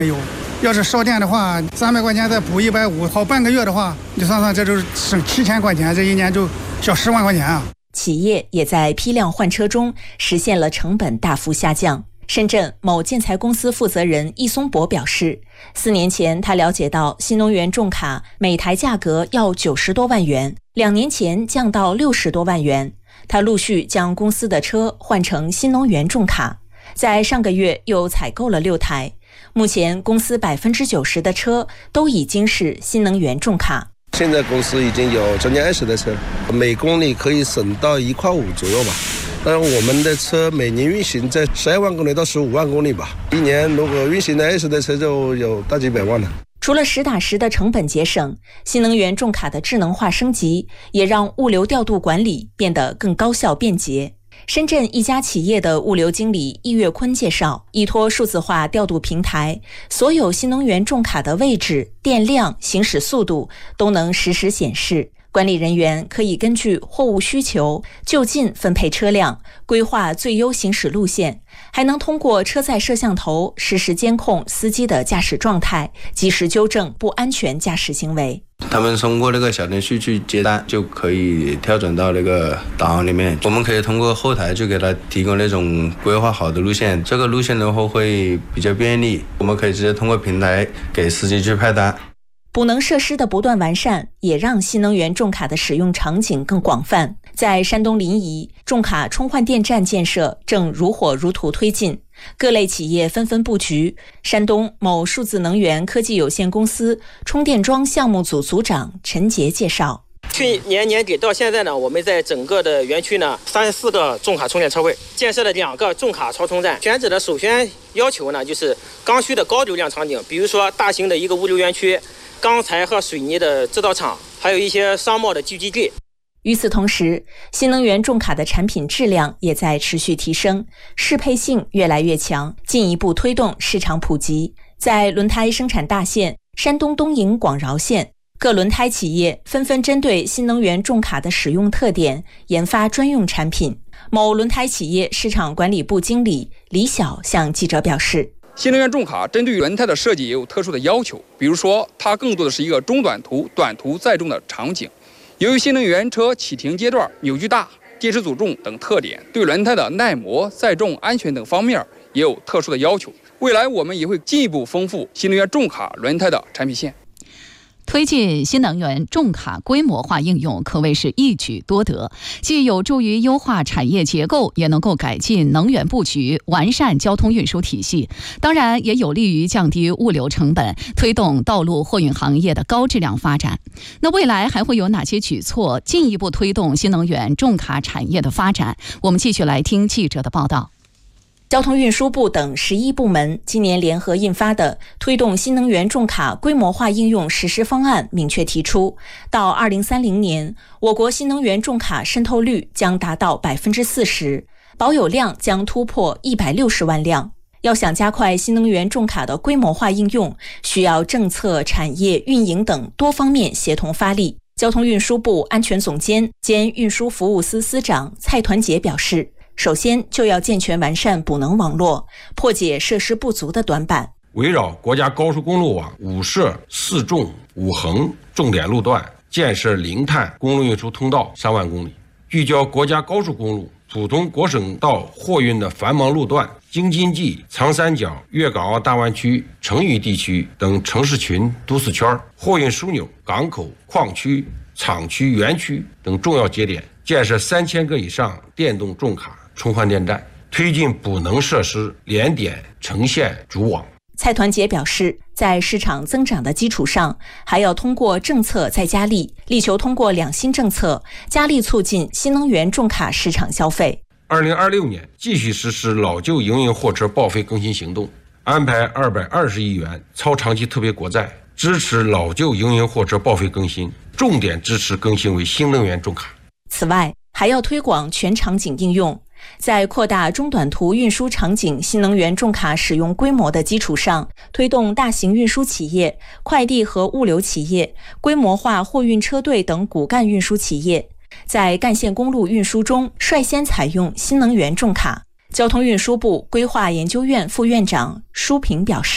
没有。要是烧电的话，300块钱再补150，好半个月的话，你算算，这就是省7000块钱，这一年就小10万块钱啊。 企业也在批量换车中实现了成本大幅下降。深圳某建材公司负责人易松博表示，4年前他了解到新能源重卡每台价格要90多万元，2年前降到60多万元。他陆续将公司的车换成新能源重卡，在上个月又采购了6台。目前公司90%的车都已经是新能源重卡。 现在公司已经有将近20台车，每公里可以省到1.5块左右吧。但是我们的车每年运行在12万公里到15万公里吧，一年如果运行的20台车就有大几百万了。 除了实打实的成本节省，新能源重卡的智能化升级也让物流调度管理变得更高效便捷。深圳一家企业的物流经理易月坤介绍，依托数字化调度平台，所有新能源重卡的位置、电量、行驶速度都能实时显示。管理人员可以根据货物需求就近分配车辆，规划最优行驶路线，还能通过车载摄像头实时监控司机的驾驶状态，及时纠正不安全驾驶行为。 他们通过那个小程序去接单，就可以调整到那个档案里面。我们可以通过后台就给他提供那种规划好的路线，这个路线的话会比较便利，我们可以直接通过平台给司机去派单。 补能设施的不断完善，也让新能源重卡的使用场景更广泛。在山东临沂，重卡充换电站建设正如火如荼推进，各类企业纷纷布局。山东某数字能源科技有限公司充电桩项目组组长陈杰介绍， 去年年底到现在呢，我们在整个的园区呢34个重卡充电车位，建设了2个重卡超充站。选址的首选要求呢，就是刚需的高流量场景，比如说大型的一个物流园区、钢材和水泥的制造厂，还有一些商贸的聚集地。 与此同时，新能源重卡的产品质量也在持续提升，适配性越来越强，进一步推动市场普及。在轮胎生产大县山东东营广饶县，各轮胎企业纷纷针对新能源重卡的使用特点研发专用产品。某轮胎企业市场管理部经理李晓向记者表示， 新能源重卡针对轮胎的设计也有特殊的要求，比如说它更多的是一个中短途、短途载重的场景。由于新能源车启停阶段扭矩大、电池组重等特点，对轮胎的耐磨、载重、安全等方面也有特殊的要求。未来我们也会进一步丰富新能源重卡轮胎的产品线。 推进新能源重卡规模化应用可谓是一举多得，既有助于优化产业结构，也能够改进能源布局，完善交通运输体系，当然也有利于降低物流成本，推动道路货运行业的高质量发展。那未来还会有哪些举措进一步推动新能源重卡产业的发展？我们继续来听记者的报道。 交通运输部等11部门今年联合印发的推动新能源重卡规模化应用实施方案明确提出，到2030年，我国新能源重卡渗透率将达到40%，保有量将突破160万辆。要想加快新能源重卡的规模化应用，需要政策、产业、运营等多方面协同发力。交通运输部安全总监兼运输服务司司长蔡团结表示，首先就要健全完善补能网络，破解设施不足的短板， 围绕国家高速公路网5设4重5横重点路段，建设零碳公路运输通道3万公里，聚焦国家高速公路、普通国省道货运的繁忙路段，京津冀、长三角、粤港澳大湾区、成渝地区等城市群、都市圈、货运枢纽、港口、矿区、厂区、园区等重要节点，建设3000个以上电动重卡充换电站，推进补能设施联点成线组网。 蔡团结表示，在市场增长的基础上，还要通过政策再加力，力求通过两新政策加力促进新能源重卡市场消费。 2026年继续实施老旧营运货车报废更新行动，安排220亿元超长期特别国债，支持老旧营运货车报废更新，重点支持更新为新能源重卡。 此外，还要推广全场景应用，在扩大中短途运输场景新能源重卡使用规模的基础上，推动大型运输企业、快递和物流企业、规模化货运车队等骨干运输企业在干线公路运输中率先采用新能源重卡。交通运输部规划研究院副院长舒平表示，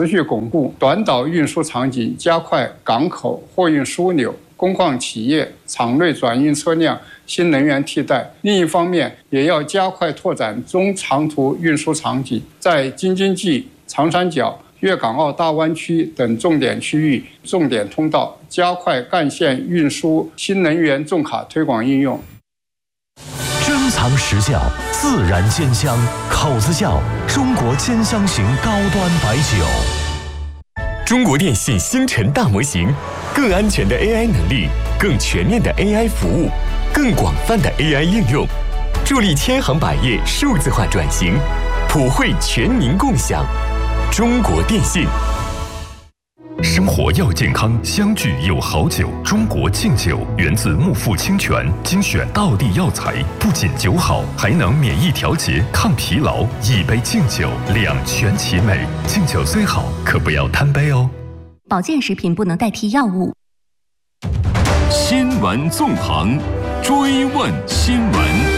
持续巩固短岛运输场景，加快港口货运枢纽、工矿企业场内转运车辆新能源替代。另一方面，也要加快拓展中长途运输场景，在京津冀、长三角、粤港澳大湾区等重点区域、重点通道，加快干线运输新能源重卡推广应用。 珍藏实效，自然鲜香，口子窖中国兼香型高端白酒。 中国电信星辰大模型，更安全的 AI 能力，更全面的 AI 服务，更广泛的 AI 应用，助力千行百业数字化转型，普惠全民共享。中国电信。 生活要健康，相聚有好酒。中国敬酒源自木富清泉，精选道地药材，不仅酒好，还能免疫调节、抗疲劳。一杯敬酒，两全其美。敬酒虽好，可不要贪杯哦。 保健食品不能代替药物。 新闻纵横，追问新闻。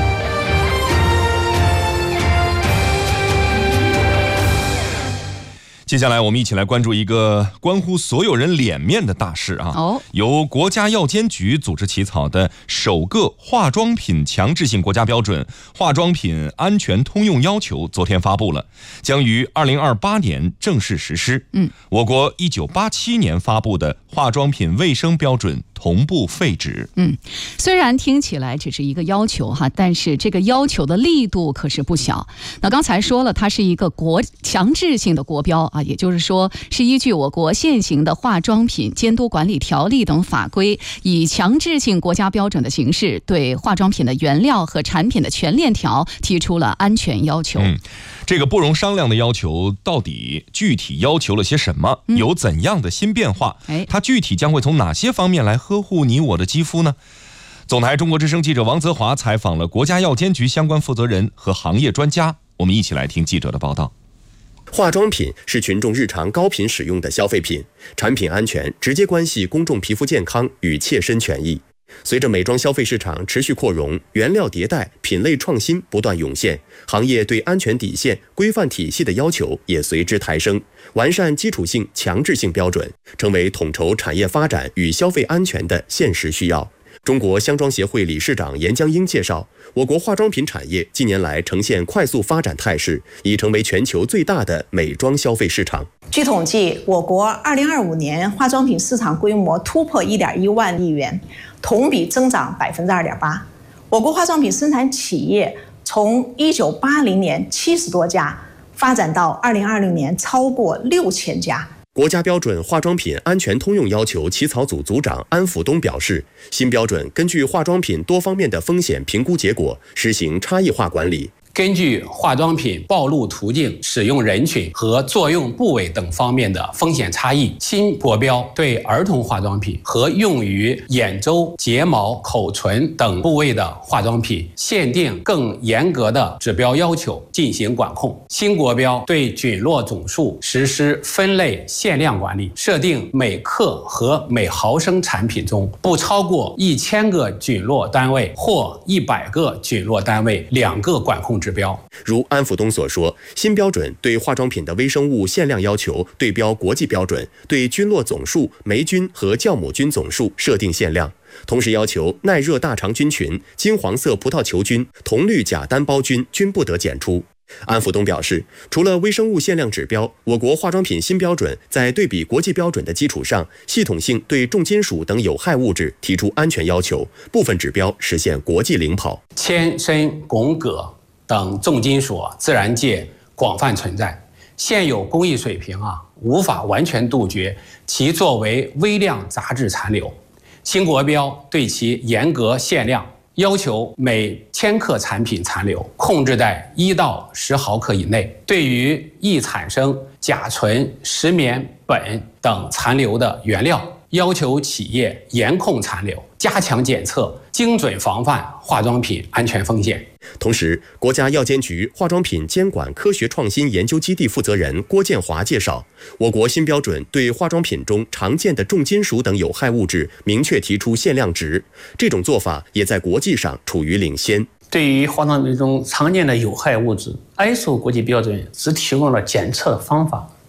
接下来我们一起来关注一个关乎所有人脸面的大事啊！由国家药监局组织起草的首个化妆品强制性国家标准《化妆品安全通用要求》昨天发布了，将于2028年正式实施。我国1987年发布的化妆品卫生标准同步废止。 虽然听起来只是一个要求哈，但是这个要求的力度可是不小。那刚才说了，它是一个强制性的国标啊，也就是说是依据我国现行的化妆品监督管理条例等法规，以强制性国家标准的形式，对化妆品的原料和产品的全链条提出了安全要求。 这个不容商量的要求到底具体要求了些什么？有怎样的新变化？它具体将会从哪些方面来呵护你我的肌肤呢？总台中国之声记者王泽华采访了国家药监局相关负责人和行业专家，我们一起来听记者的报道。 化妆品是群众日常高频使用的消费品，产品安全直接关系公众皮肤健康与切身权益。随着美妆消费市场持续扩容，原料迭代、品类创新不断涌现，行业对安全底线、规范体系的要求也随之抬升，完善基础性、强制性标准，成为统筹产业发展与消费安全的现实需要。中国香妆协会理事长严江英介绍，我国化妆品产业近年来呈现快速发展态势，已成为全球最大的美妆消费市场。 据统计，我国2025年化妆品市场规模突破1.1万亿元，同比增长2.8%。我国化妆品生产企业从1980年70多家发展到2020年超过6000家。 国家标准化妆品安全通用要求起草组组长安辅东表示，新标准根据化妆品多方面的风险评估结果，实行差异化管理。 根据化妆品暴露途径、使用人群和作用部位等方面的风险差异，新国标对儿童化妆品和用于眼周、睫毛、口唇等部位的化妆品限定更严格的指标要求进行管控。新国标对菌落总数实施分类限量管理，设定每克和每毫升产品中不超过1000个菌落单位或100个菌落单位2个管控指标。 如安辅东所说，新标准对化妆品的微生物限量要求对标国际标准，对菌落总数、霉菌和酵母菌总数设定限量，同时要求耐热大肠菌群、金黄色葡萄球菌、铜绿假单胞菌均不得检出。安辅东表示，除了微生物限量指标，我国化妆品新标准在对比国际标准的基础上，系统性对重金属等有害物质提出安全要求，部分指标实现国际领跑。 铅、砷、汞、铬等重金属自然界广泛存在，现有工艺水平无法完全杜绝其作为微量杂质残留。新国标对其严格限量，要求每1000克产品残留控制在1到10毫克以内。对于易产生甲醇、石棉、苯等残留的原料，要求企业严控残留，加强检测，精准防范化妆品安全风险。 同时，国家药监局化妆品监管科学创新研究基地负责人郭建华介绍，我国新标准对化妆品中常见的重金属等有害物质明确提出限量值，这种做法也在国际上处于领先。 对于化妆品中常见的有害物质，ISO 国际标准只提供了检测方法，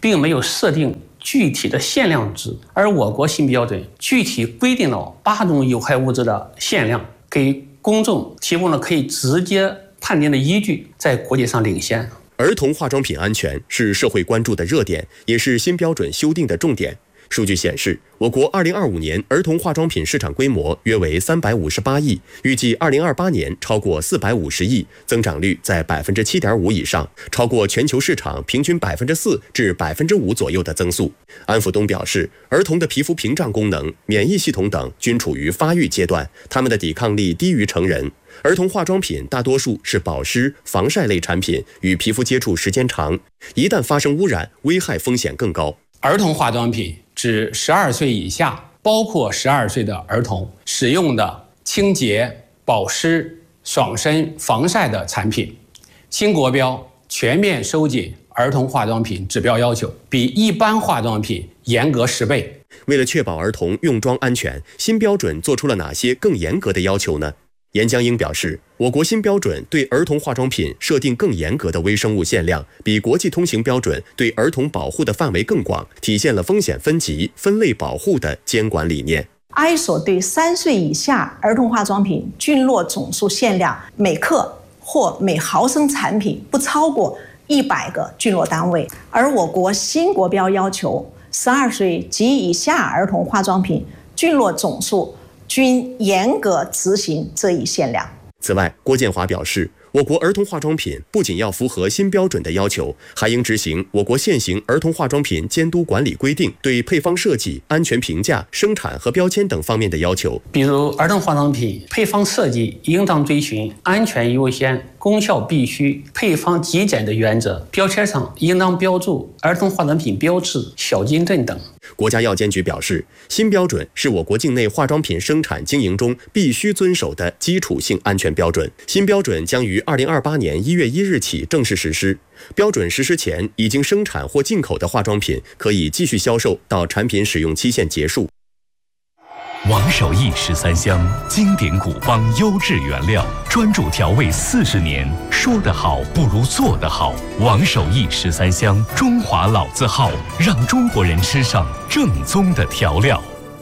并没有设定具体的限量值，而我国新标准具体规定了8种有害物质的限量，给公众提供了可以直接判定的依据，在国际上领先。 儿童化妆品安全是社会关注的热点，也是新标准修订的重点。数据显示，我国2025年儿童化妆品市场规模约为358亿，预计2028年超过450亿，增长率在7.5%以上，超过全球市场平均4%至5%左右的增速。安福东表示，儿童的皮肤屏障功能、免疫系统等均处于发育阶段，他们的抵抗力低于成人。儿童化妆品大多数是保湿、防晒类产品，与皮肤接触时间长，一旦发生污染，危害风险更高。 儿童化妆品指12岁以下，包括12岁的儿童使用的清洁、保湿、爽身、防晒的产品。新国标全面收紧儿童化妆品指标要求，比一般化妆品严格10倍。 为了确保儿童用妆安全，新标准做出了哪些更严格的要求呢？严江英表示，我国新标准对儿童化妆品设定更严格的微生物限量，比国际通行标准对儿童保护的范围更广，体现了风险分级、分类保护的监管理念。 ISO 对3岁以下儿童化妆品菌落总数限量，每克或每毫升产品不超过100个菌落单位，而我国新国标要求12岁及以下儿童化妆品菌落总数均严格执行这一限量。 此外，郭建华表示，我国儿童化妆品不仅要符合新标准的要求，还应执行我国现行儿童化妆品监督管理规定对配方设计、安全评价、生产和标签等方面的要求。 比如，儿童化妆品配方设计应当遵循安全优先、功效必须、配方极简的原则，标签上应当标注儿童化妆品标志、小金镇等。 国家药监局表示，新标准是我国境内化妆品生产经营中必须遵守的基础性安全标准。新标准将于2028年1月1日起正式实施。标准实施前已经生产或进口的化妆品可以继续销售到产品使用期限结束。 王守义13香，经典古方优质原料，专注调味40年，说得好不如做得好。王守义13香，中华老字号，让中国人吃上正宗的调料。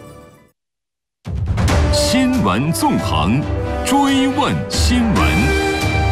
新闻纵横，追问新闻。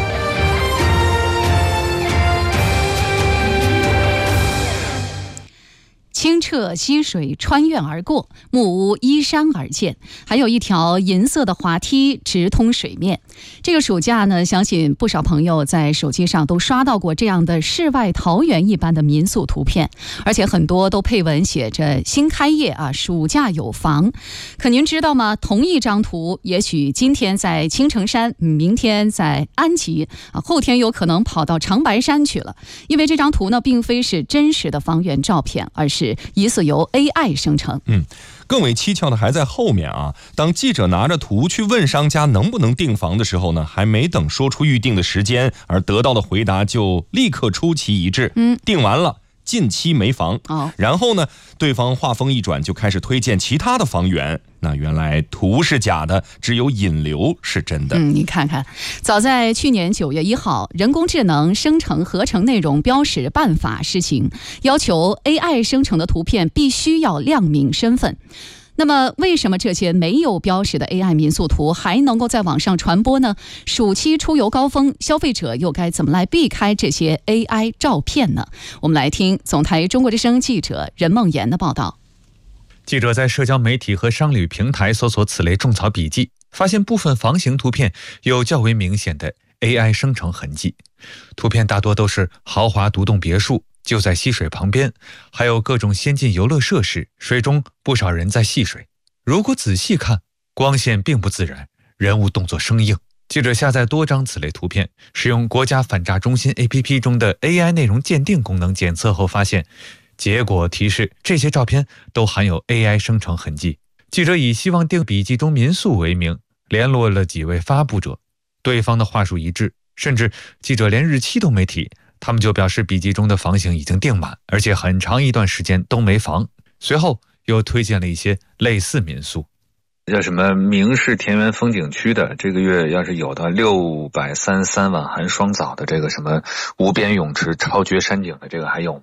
清澈溪水穿院而过，木屋依山而建，还有一条银色的滑梯直通水面。这个暑假呢，相信不少朋友在手机上都刷到过这样的世外桃源一般的民宿图片，而且很多都配文写着新开业啊，暑假有房。可您知道吗？同一张图，也许今天在青城山，明天在安吉啊，后天有可能跑到长白山去了。因为这张图呢，并非是真实的房源照片，而是疑似由 AI 生成。 更为蹊跷的还在后面啊！当记者拿着图去问商家能不能订房的时候呢，还没等说出预定的时间，而得到的回答就立刻出奇一致。订完了，近期没房。然后呢，对方话锋一转，就开始推荐其他的房源。那原来图是假的，只有引流是真的。 你看看，早在去年9月1号，人工智能生成合成内容标识办法施行，要求 AI 生成的图片必须要亮明身份。那么为什么这些没有标识的 AI 民宿图还能够在网上传播呢？暑期出游高峰，消费者又该怎么来避开这些 AI 照片呢？我们来听总台中国之声记者任梦妍的报道。 记者在社交媒体和商旅平台搜索此类种草笔记，发现部分房型图片有较为明显的 AI 生成痕迹。图片大多都是豪华独栋别墅，就在溪水旁边，还有各种先进游乐设施，水中不少人在戏水。如果仔细看，光线并不自然，人物动作生硬。记者下载多张此类图片，使用国家反诈中心 APP 中的 AI 内容鉴定功能检测后发现，结果提示这些照片都含有 AI 生成痕迹。记者以希望订笔记中民宿为名，联络了几位发布者，对方的话术一致，甚至记者连日期都没提，他们就表示笔记中的房型已经订满，而且很长一段时间都没房。随后又推荐了一些类似民宿， 叫什么明市田园风景区的，这个月要是有的633万含双早的，这个什么无边泳池超绝山景的，这个还有吗？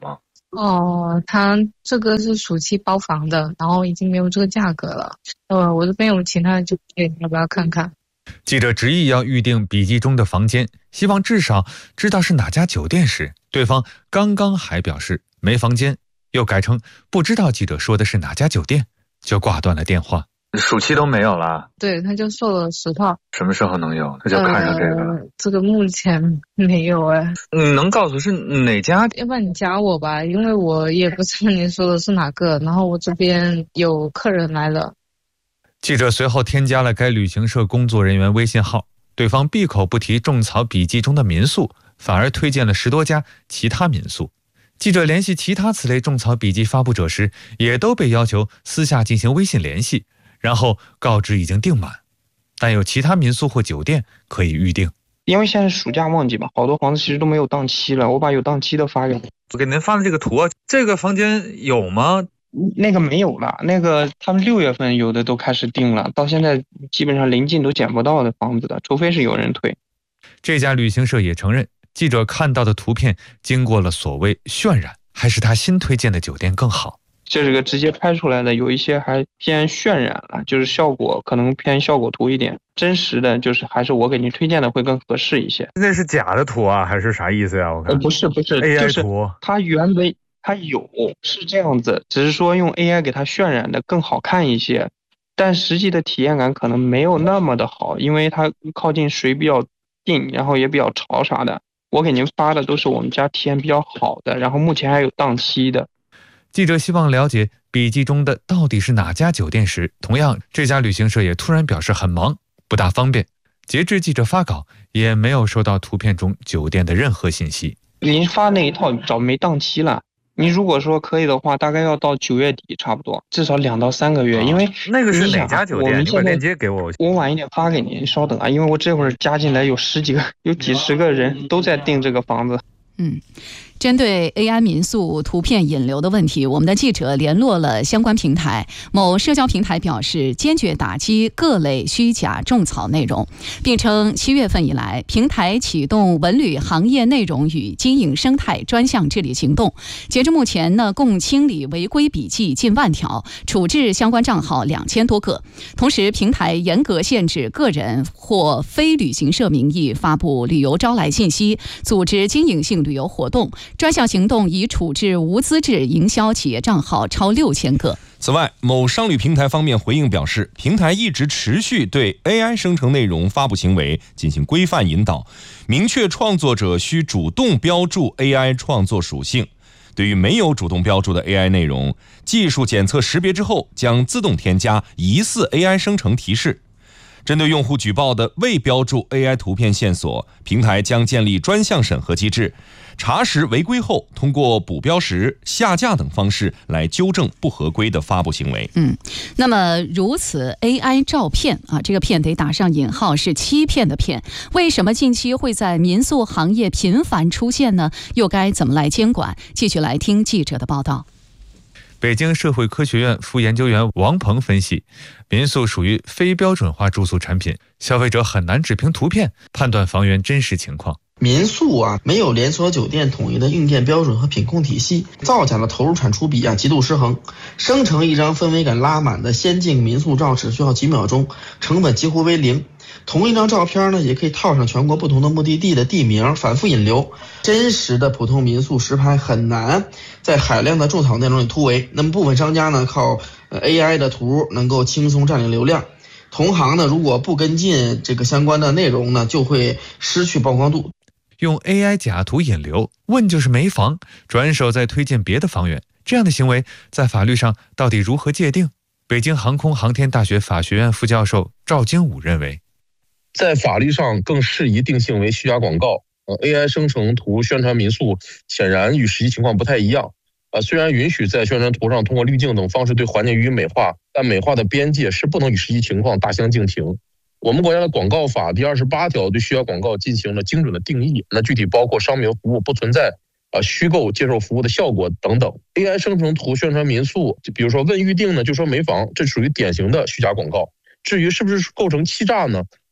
它这个是暑期包房的，然后已经没有这个价格了。我这边有其他的酒店，要不要看看？ 记者执意要预定笔记中的房间，希望至少知道是哪家酒店时，对方刚刚还表示没房间，又改成不知道记者说的是哪家酒店，就挂断了电话。 暑期都没有了？ 对，他就说了10号。 什么时候能有？他就看上这个。 这个目前没有哎。 能告诉是哪家？ 要不然你加我吧，因为我也不知道你说的是哪个，然后我这边有客人来了。 记者随后添加了该旅行社工作人员微信号，对方闭口不提种草笔记中的民宿，反而推荐了10多家其他民宿。记者联系其他此类种草笔记发布者时，也都被要求私下进行微信联系，然后告知已经订满，但有其他民宿或酒店可以预定。 因为现在是暑假旺季嘛，好多房子其实都没有档期了，我把有档期的发给你。 我给您发的这个图啊，这个房间有吗？ 那个没有了，那个他们6月份有的都开始订了，到现在基本上临近都捡不到的房子的，除非是有人退。 这家旅行社也承认，记者看到的图片经过了所谓渲染，还是他新推荐的酒店更好。 这个直接拍出来的有一些还偏渲染了，就是效果可能偏效果图一点，真实的就是还是我给您推荐的会更合适一些。 那是假的图啊，还是啥意思呀？我看不是 AI 图， 它原为它有是这样子，只是说用 AI 给它渲染的更好看一些，但实际的体验感可能没有那么的好，因为它靠近水比较近，然后也比较潮啥的。我给您发的都是我们家体验比较好的，然后目前还有档期的。 记者希望了解笔记中的到底是哪家酒店时，同样这家旅行社也突然表示很忙，不大方便。截至记者发稿，也没有收到图片中酒店的任何信息。 您发那一套早没档期了，您如果说可以的话，大概要到9月底差不多，至少2到3个月。因为那个是哪家酒店？ 你把链接给我， 我晚一点发给您，稍等啊，因为我这会儿加进来有几十个人都在订这个房子。 针对 AI 民宿图片引流的问题，我们的记者联络了相关平台。某社交平台表示，坚决打击各类虚假种草内容，并称7月份以来，平台启动文旅行业内容与经营生态专项治理行动。截至目前呢，共清理违规笔记近10000条，处置相关账号2000多个。同时，平台严格限制个人或非旅行社名义发布旅游招来信息，组织经营性旅游活动。专项行动已处置无资质营销企业账号超6000个。 此外，某商旅平台方面回应表示，平台一直持续对 AI 生成内容发布行为进行规范引导，明确创作者需主动标注 AI 创作属性。对于没有主动标注的 AI 内容，技术检测识别之后将自动添加疑似 AI 生成提示。针对用户举报的未标注 AI 图片线索，平台将建立专项审核机制，查实违规后，通过补标识、下架等方式来纠正不合规的发布行为。 那么如此 AI 照骗啊，这个骗得打上引号，是欺骗的骗。为什么近期会在民宿行业频繁出现呢？又该怎么来监管？继续来听记者的报道。 北京社会科学院副研究员王鹏分析，民宿属于非标准化住宿产品，消费者很难只凭图片判断房源真实情况。 民宿没有连锁酒店统一的硬件标准和品控体系，造假的投入产出比极度失衡。生成一张氛围感拉满的仙境民宿照只需要几秒钟，成本几乎为0。同一张照片也可以套上全国不同的目的地的地名，反复引流。真实的普通民宿实拍很难在海量的种草内容里突围。那么部分商家靠AI 的图能够轻松占领流量。同行如果不跟进这个相关的内容就会失去曝光度。 用 AI 假图引流，问就是没房，转手再推荐别的房源，这样的行为在法律上到底如何界定？北京航空航天大学法学院副教授赵京武认为， 在法律上更适宜定性为虚假广告。AI 生成图宣传民宿显然与实际情况不太一样。虽然允许在宣传图上通过滤镜等方式对环境予以美化，但美化的边界是不能与实际情况大相径庭。我们国家的广告法第28条对虚假广告进行了精准的定义，那具体包括商品服务不存在虚构接受服务的效果等等。AI 生成图宣传民宿，就比如说问预定呢就说没房，这属于典型的虚假广告。至于是不是构成欺诈呢，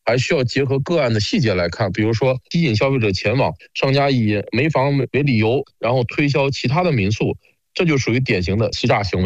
还需要结合个案的细节来看，比如说吸引消费者前往，商家以没房为理由，然后推销其他的民宿，这就属于典型的欺诈行为。